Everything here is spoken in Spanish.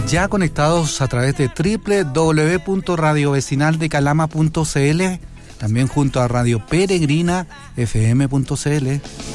ya conectados a través de www.radiovecinaldecalama.cl, también junto a Radio Peregrina FM.cl.